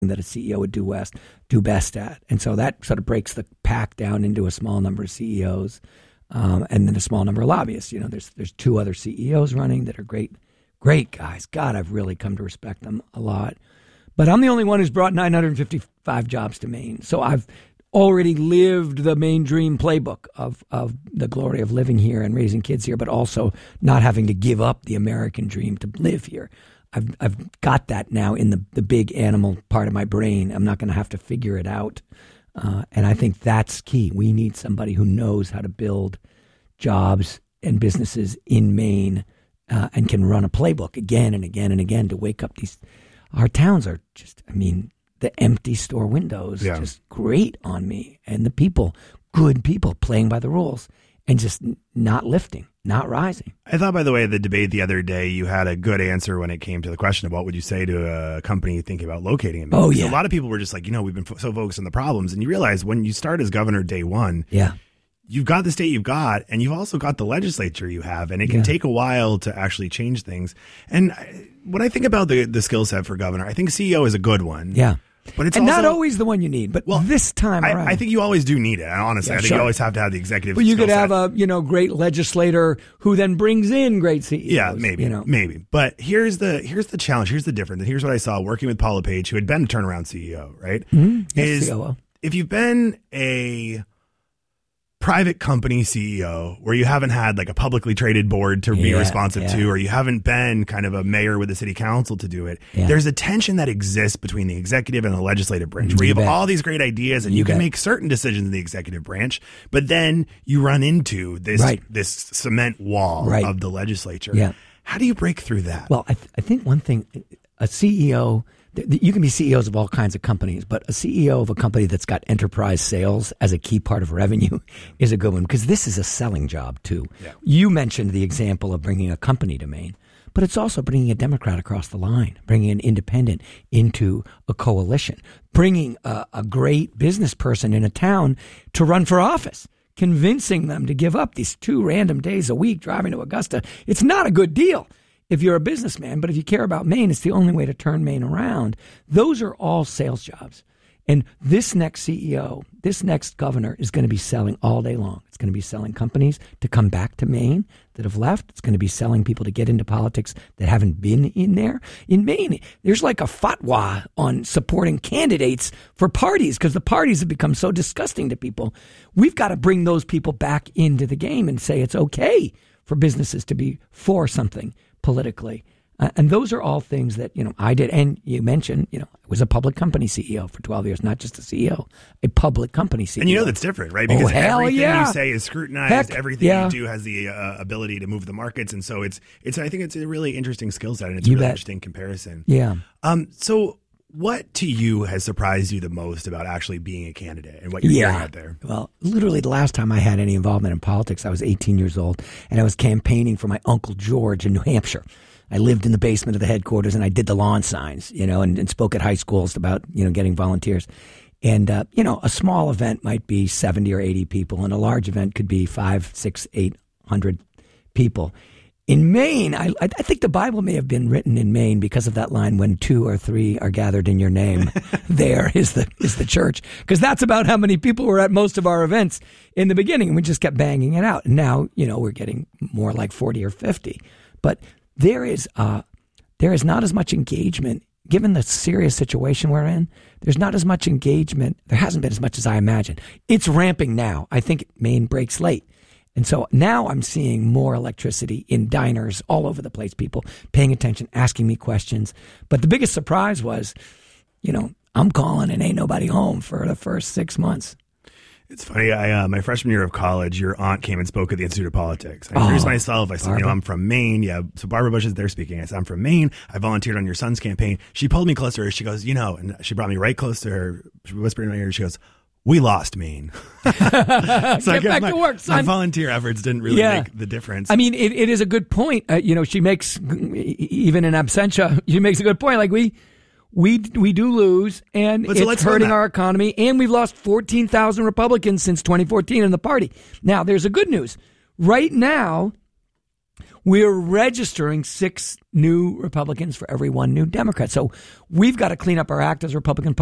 that a CEO would do best at. And so that sort of breaks the pack down into a small number of CEOs and then a small number of lobbyists. There's 2 other CEOs running that are great guys. God, I've really come to respect them a lot. But I'm the only one who's brought 955 jobs to Maine. So I've already lived the Maine Dream playbook of the glory of living here and raising kids here, but also not having to give up the American dream to live here. I've got that now in the big animal part of my brain. I'm not going to have to figure it out. And I think that's key. We need somebody who knows how to build jobs and businesses in Maine and can run a playbook again and again and again to wake up our towns are just, the empty store windows just grate on me. And the people, good people playing by the rules and just not lifting, not rising. I thought, by the way, the debate the other day, you had a good answer when it came to the question of what would you say to a company thinking about locating in Maine. Oh, yeah. A lot of people were just like, we've been so focused on the problems. And you realize when you start as governor day one, you've got the state you've got, and you've also got the legislature you have, and it can take a while to actually change things. And when I think about the skill set for governor, I think CEO is a good one. Yeah. But it's and also, not always the one you need, but this time around. I think you always do need it, honestly. I think you always have to have the executive But you could skill set. have a great legislator who then brings in great CEOs. Yeah, maybe. But here's the challenge. Here's the difference. And here's what I saw working with Paul LePage, who had been a turnaround CEO, right? Mm-hmm. Yes, COO. If you've been a private company CEO where you haven't had like a publicly traded board to be responsive to, or you haven't been kind of a mayor with the city council to do it, there's a tension that exists between the executive and the legislative branch where you have all these great ideas and you can make certain decisions in the executive branch, but then you run into this cement wall of the legislature. Yeah. How do you break through that? Well, I think one thing, a CEO, you can be CEOs of all kinds of companies, but a CEO of a company that's got enterprise sales as a key part of revenue is a good one, because this is a selling job too. Yeah. You mentioned the example of bringing a company to Maine, but it's also bringing a Democrat across the line, bringing an independent into a coalition, bringing a great business person in a town to run for office, convincing them to give up these 2 random days a week driving to Augusta. It's not a good deal if you're a businessman, but if you care about Maine, it's the only way to turn Maine around. Those are all sales jobs. And this next CEO, this next governor is going to be selling all day long. It's going to be selling companies to come back to Maine that have left. It's going to be selling people to get into politics that haven't been in there. In Maine, there's like a fatwa on supporting candidates for parties because the parties have become so disgusting to people. We've got to bring those people back into the game and say it's okay for businesses to be for something politically. And those are all things that, I did. And you mentioned, I was a public company CEO for 12 years, not just a CEO, a public company CEO. And that's different, right? Because everything you say is scrutinized. Everything you do has the ability to move the markets. And so I think it's a really interesting skill set, and it's a really interesting comparison. Yeah. So what to you has surprised you the most about actually being a candidate and what you're hearing out there? Well, literally the last time I had any involvement in politics, I was 18 years old, and I was campaigning for my Uncle George in New Hampshire. I lived in the basement of the headquarters, and I did the lawn signs, and spoke at high schools about, getting volunteers. And, a small event might be 70 or 80 people, and a large event could be 500, 600, 800 people. In Maine, I think the Bible may have been written in Maine because of that line, when 2 or 3 are gathered in your name, there is the church. Because that's about how many people were at most of our events in the beginning, and we just kept banging it out. And now, we're getting more like 40 or 50. But there is not as much engagement, given the serious situation we're in. There's not as much engagement. There hasn't been as much as I imagined. It's ramping now. I think Maine breaks late. And so now I'm seeing more electricity in diners all over the place, people paying attention, asking me questions. But the biggest surprise was, I'm calling and ain't nobody home for the first 6 months. It's funny. My freshman year of college, your aunt came and spoke at the Institute of Politics. I introduced myself. I said, I'm from Maine. Yeah. So Barbara Bush is there speaking. I said, I'm from Maine. I volunteered on your son's campaign. She pulled me closer. She goes, and she brought me right close to her. She whispered in my ear. She goes, "We lost Maine." So Get back to work, son. My volunteter efforts didn't really make the difference. I mean, it is a good point. She makes, even in absentia, she makes a good point. Like we do lose, and it's hurting our economy, and we've lost 14,000 Republicans since 2014 in the party. Now, there's a good news. Right now, we're registering 6 new Republicans for every 1 new Democrat. So we've got to clean up our act as a Republican